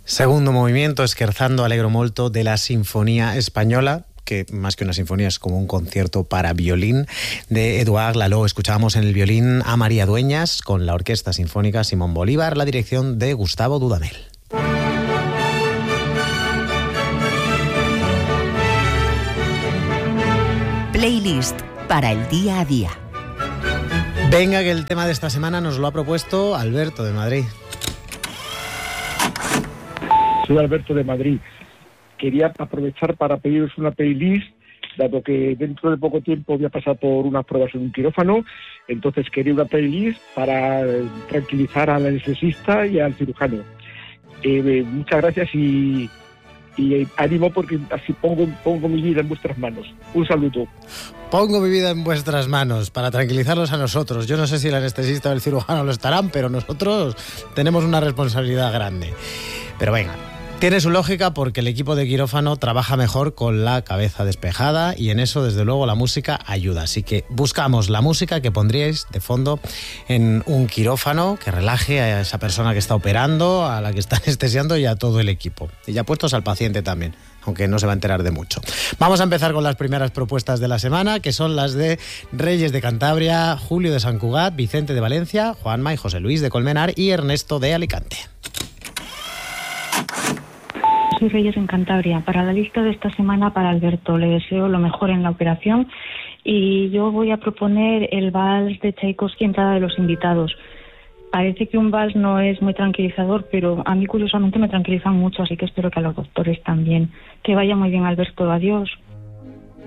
Segundo movimiento, Scherzando allegro molto, de la Sinfonía Española, que más que una sinfonía es como un concierto para violín de Édouard Lalo. Escuchábamos en el violín a María Dueñas con la Orquesta Sinfónica Simón Bolívar, la dirección de Gustavo Dudamel. Playlist para el día a día. Venga, que el tema de esta semana nos lo ha propuesto Alberto de Madrid. Soy Alberto de Madrid. Quería aprovechar para pediros una playlist, dado que dentro de poco tiempo voy a pasar por unas pruebas en un quirófano, entonces quería una playlist para tranquilizar al anestesista y al cirujano. Muchas gracias y ánimo, porque así pongo mi vida en vuestras manos. Un saludo. Pongo mi vida en vuestras manos para tranquilizarlos a nosotros. Yo no sé si el anestesista o el cirujano lo estarán, pero nosotros tenemos una responsabilidad grande. Pero venga, tiene su lógica porque el equipo de quirófano trabaja mejor con la cabeza despejada y en eso, desde luego, la música ayuda. Así que buscamos la música que pondríais de fondo en un quirófano que relaje a esa persona que está operando, a la que está anestesiando y a todo el equipo. Y ya puestos al paciente también, aunque no se va a enterar de mucho. Vamos a empezar con las primeras propuestas de la semana, que son las de Reyes de Cantabria, Julio de Sant Cugat, Vicente de Valencia, Juanma y José Luis de Colmenar y Ernesto de Alicante. Soy Reyes en Cantabria. Para la lista de esta semana, para Alberto, le deseo lo mejor en la operación y yo voy a proponer el vals de Tchaikovsky, Entrada de los invitados. Parece que un vals no es muy tranquilizador, pero a mí curiosamente me tranquiliza mucho, así que espero que a los doctores también. Que vaya muy bien, Alberto. Adiós.